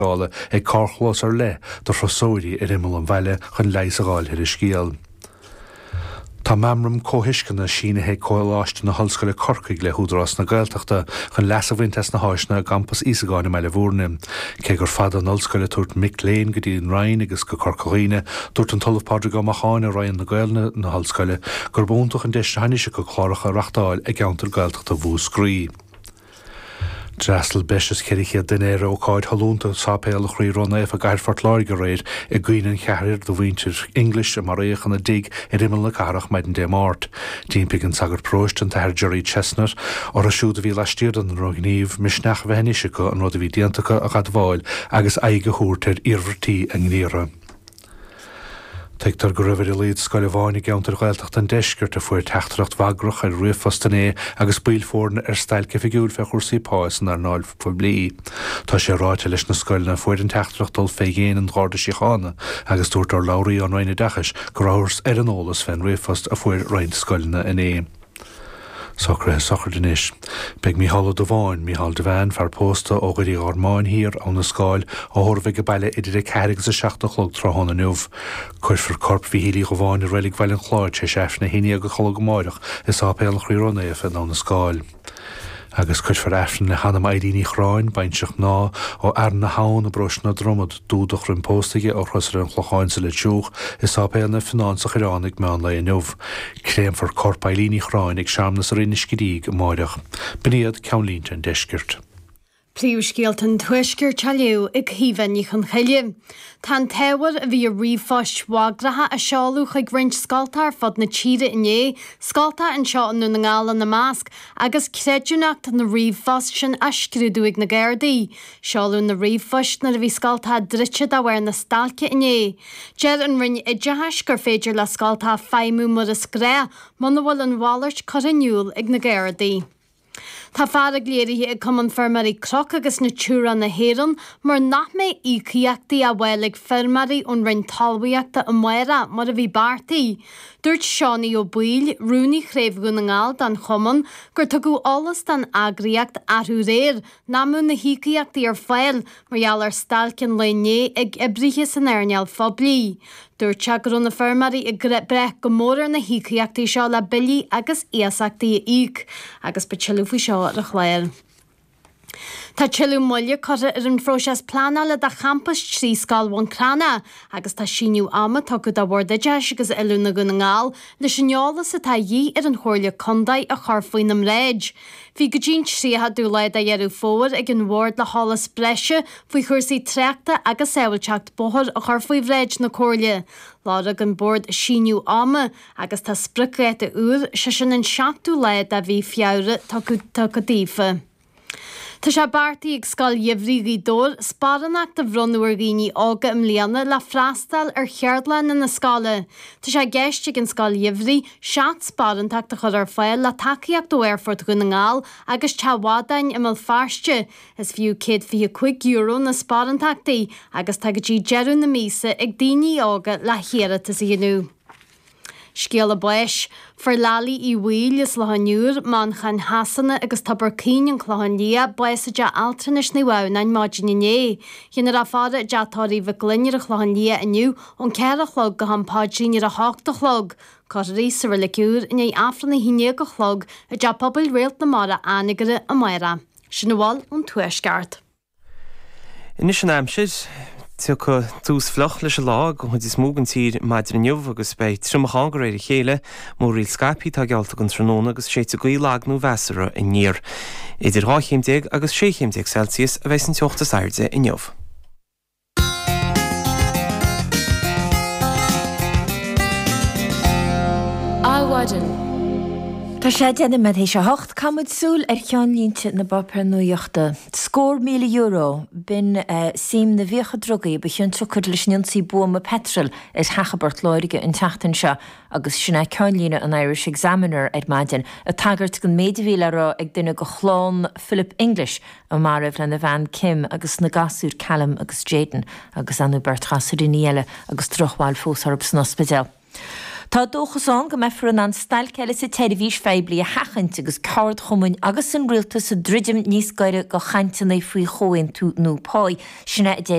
ag carchlós ar le do frosóirí ar imil an bhaile chun leis a gáil ar scíal. Tá mamram cóhiscanna sínathe cóiláiste na hallscoile Corcaigh le húdrás na Gaeltachta chun leasahhaintas na háisna campus Isagáin meile bhórna. Cé gur fad an hallscoile tuairt Mick Lane go dtí an Rhein agus go Corcaigh tuairt an talamh pádraig go macháin a Ryan na Gaelna na hallscoile gur búntaach an deiste hainise go chláracha rachtáil ag geantar Gaeltachta bhú scrí. Drastal bestas ceriche dinéire ó cáid halúnta sápéal chrí Ronaif a Gairfort láir go réir i gcuoinean chearir do bhaintir English a mar réochan na dig i rimmel na carach maid an dé mát. Dímpig an sagar próist an tair Jerry Chestnut or a siúd a bhí leistíad an rogníomh misneach bheithníise go an rud a bhí diantacha a gad bháil agus aige húrtar irvertí an gníire. Teigtar go raibh líad scoile bháinnig geantar Gaeltacht an deisgurt a fuair teachtracht bhagrach ar riamhfastané agus bílfórna ar stail cefigiúil fe chuirsaí páis ar náil poblí. Tá sé ráite leis na scoile na fuair an teachtracht dul féigéin an gháda síchána agus dúirt ar labhraí an roinine dachas go ráthairs ar an ólas fan riamhfast a fuair roint scoilena in Soccer dinis. Beg Mícheál Ó Bháin, Mícheál de Bhain fear pósta ógadí Armáin hir an na scáil ó thormhaigh go baile idir a ceirigh sa 7 tráthána nuamh. Cuirfar corp bhí hílí go bháin i rélig bhaile an chláid sé séfna híine go chola go máireach is ápéal chrí Ronaif an na scáil. Agus cuirfar efran le hanam aidíní chráin baintseach ná ó ar na hán a bros na dromad dúdach rin póstaige ó chusar an chlocháin sa le tjúch is ápéal na finansach iránnig me an le nuamh. Créim for corp ailíní chráin ag seamnas ar iniscidí go máireach. Bníad ceanlínte an deisgirt. Príomhscéalta tuaisceir tealiú ag híhann í chun chaile. Tá téhar a bhí a riomhfáist bhágratha a seáú chuig rint scailtar fad na tíre inné, scailta an seo anú na ngála na másc agus creidúnacht na riomhfáist sin ascrúdú ag na Gardaí. Seáú na riomhfáist na bhí scailta drite a bhhair na stalce inné. Deir an rinne idirtheis gur féidir le scailta feimú mar a scré, man bhfuil an bháirt chorinniúil ag na Gardaí. Tá fear léirithe ag cumann fermarí croch agus na túra na héan mar nach mé íciachtaí a bhfuil ag fermarí ón rinn talmhaíochta a muire mar a bhí bartaí. Dúirt Seánaí Ó Buil, Rúnaí chréimhú na ngáil dan chumann gur tugadh eolas den eagraíocht athú réir námú na híciachtaí ar fáil margheall ar stalcin lené ag ibríthe san airneall phoblí. Dúirt se gur na fermarí ag brech go mór na híciachtaí seo le bilí agus éasachtaí íc agus be tiilú seo a chléir. Tá tiilú moille chuir ar an phróiseas plánála de campus trí scáilhain Crana agus tá síniú ama tá go bhhardaide agus eúna go na ngáil leis an neála sa tá dhí ar an chóirle condaid a charfaoin am réid. Bhí go dtín tríthe dúlaid a dhearú fóir ag an bhórd le hálas breise faoi chuirsaí tréachta agus saoilteacht bothir a charfaoih réid na cóirle. Lára an bord síniú ama agus tá spricréite úr se sin an 7 leid a bhí fiabhre tá go dífa. Tá sé bartaí ag scoil Dhéimhrí dór sparanach de bhronúir gíní ága im líana le freastal ar cheardlainn na scála. Tá sé gceiste an scoil Dhéimhrí 7 sparantacht a chur ar fáil le takeíocht do Airfort go na ngáil agus tehádain imil fearste is fiú €125 na sparantachtaí agus tá go dtí jeú na mísa ag daoine ága le chéarata sa dhéanú. Scéal a buis, for lálaí I bhuail is lehanúr man chan hasanna agus tabarcín an chláhanlia buis a de altranis na bhhain máidirné. Chéanar a fáda deatáirí bh glunnear a chláhanlia aniu ón ceir a chlog go hampáidrín ar a 8 chlog. Coirí sa le ciúr in é afran na híine go chlog a de pobail réalt na mara anigare a maira. Sin bháil ón tuaisceart. Inis an amsid, Tá go tús floch leis a lá go chun is mógan tír maidir an neomh agus bei trimachán go réir chéile mór riil Skype tá gealta an tróna agus sé a goí lágnú bheasara in níor. Idir 8 agus 6 Celsius a bheits an 8 sairde in neomh. Áhaidan. Tá sé déanana med é se 8 camid súil ar cheanlínte na bapar nuochta. Scór €1,000,000 bin sim na bhíocha drogaí ba chun tucad leis nionsí buama petrol is hachabart láirige in teachtain se agus sinna ceanlína an Irish Examiner ag maidin a tagart gon méadmhíle ag duine go chlán Philip English a maribh le na bhean Kim agus na gasúr Callum agus Jaden agus anú Bertrasúí níile agus trochháil fós arb san ospidéal. Tá dóchasán go mefran an stailceile sa televís feibli a hachant agus card chomun agus an rialta sa dridim níos gaire go chaintena faoi choin tú nó páid sinna